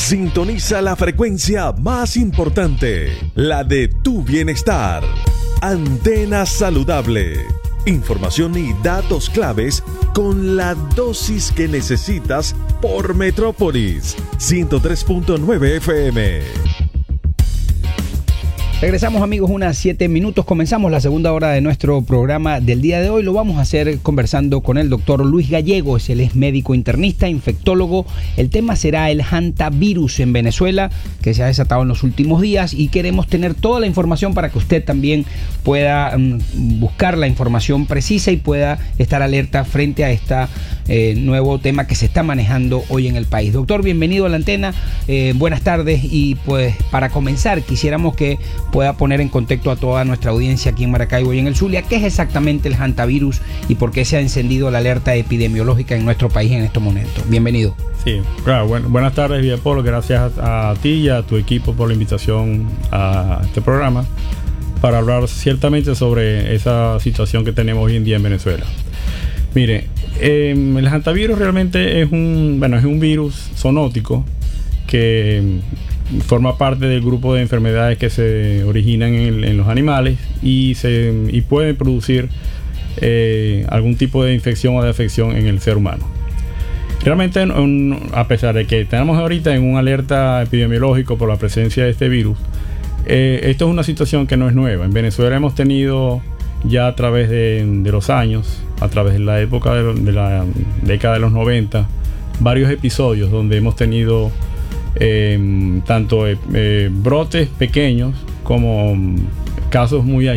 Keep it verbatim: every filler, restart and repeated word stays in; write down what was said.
Sintoniza la frecuencia más importante, la de tu bienestar. Antena Saludable. Información y datos claves con la dosis que necesitas por Metrópolis ciento tres punto nueve F M. Regresamos, amigos, unas siete minutos. Comenzamos la segunda hora de nuestro programa del día de hoy. Lo vamos a hacer conversando con el doctor Luis Gallegos. Él es médico internista, infectólogo. El tema será el hantavirus en Venezuela, que se ha desatado en los últimos días, y queremos tener toda la información para que usted también pueda um, buscar la información precisa y pueda estar alerta frente a este eh, nuevo tema que se está manejando hoy en el país. Doctor, bienvenido a la antena. Eh, buenas tardes, y pues para comenzar quisiéramos que pueda poner en contexto a toda nuestra audiencia aquí en Maracaibo y en el Zulia qué es exactamente el hantavirus y por qué se ha encendido la alerta epidemiológica en nuestro país en estos momentos. Bienvenido. Sí, claro, bueno, buenas tardes, Villepolo. Gracias a, a ti y a tu equipo por la invitación a este programa para hablar ciertamente sobre esa situación que tenemos hoy en día en Venezuela. Mire, eh, el hantavirus realmente es un, bueno, es un virus zoonótico que forma parte del grupo de enfermedades que se originan en, en los animales y, se, y pueden producir eh, algún tipo de infección o de afección en el ser humano. Realmente, un, a pesar de que tenemos ahorita en un alerta epidemiológico por la presencia de este virus, eh, esto es una situación que no es nueva. En Venezuela hemos tenido ya a través de, de los años, a través de la época de, de la década de los noventa, varios episodios donde hemos tenido Eh, tanto eh, brotes pequeños como casos muy